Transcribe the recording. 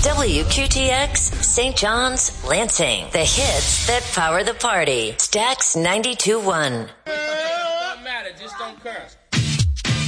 WQTX, St. John's, Lansing. The hits that power the party. Stax 92.1. It don't matter. Just don't curse.